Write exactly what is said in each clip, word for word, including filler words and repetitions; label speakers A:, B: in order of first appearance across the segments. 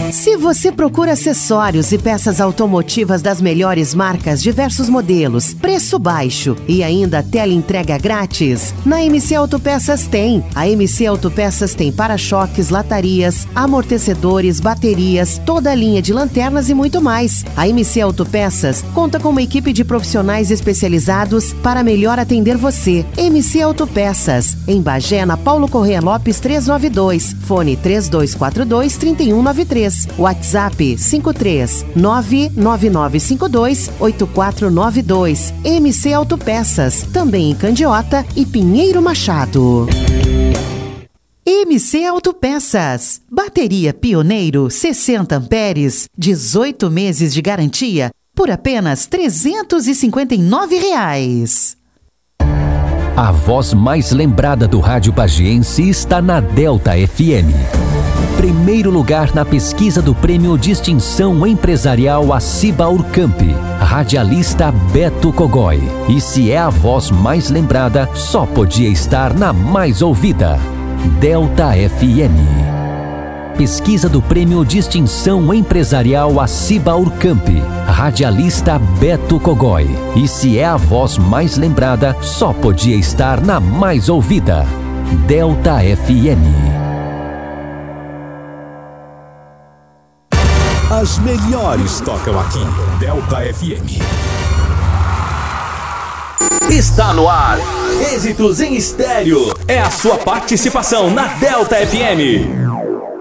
A: Se você procura acessórios e peças automotivas das melhores marcas, diversos modelos, preço baixo e ainda teleentrega grátis, na M C Autopeças tem. A M C Autopeças tem para-choques, latarias, amortecedores, baterias, toda a linha de lanternas e muito mais. A M C Autopeças conta com uma equipe de profissionais especializados para melhor atender você. M C Autopeças, em Bagé, na Paulo Corrêa Lopes trezentos e noventa e dois, fone três dois quatro dois, três um nove três, WhatsApp cinco três nove nove nove cinco dois oito quatro nove dois. M C Autopeças, também em Candiota e Pinheiro Machado. M C Autopeças, bateria Pioneiro sessenta amperes, dezoito meses de garantia por apenas trezentos e cinquenta e nove reais.
B: A voz mais lembrada do rádio pagiense está na Delta F M. Primeiro lugar na pesquisa do Prêmio Distinção Empresarial Aciba Urcamp, radialista Beto Cogói. E se é a voz mais lembrada, só podia estar na mais ouvida. Delta F M. Pesquisa do Prêmio Distinção Empresarial Aciba Urcamp, radialista Beto Cogói. E se é a voz mais lembrada, só podia estar na mais ouvida. Delta F M.
C: As melhores tocam aqui. Delta F M.
D: Está no ar. Êxitos em Estéreo. É a sua participação na Delta F M.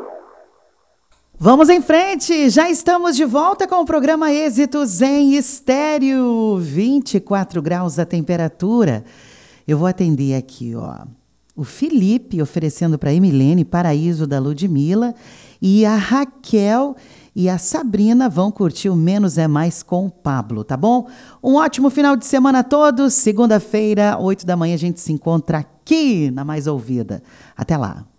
A: Vamos em frente, já estamos de volta com o programa Êxitos em Estéreo, vinte e quatro graus a temperatura. Eu vou atender aqui, ó, o Felipe oferecendo para a Emilene Paraíso da Ludmilla, e a Raquel e a Sabrina vão curtir o Menos é Mais com o Pablo, tá bom? Um ótimo final de semana a todos, segunda-feira, oito da manhã a gente se encontra aqui na Mais Ouvida. Até lá.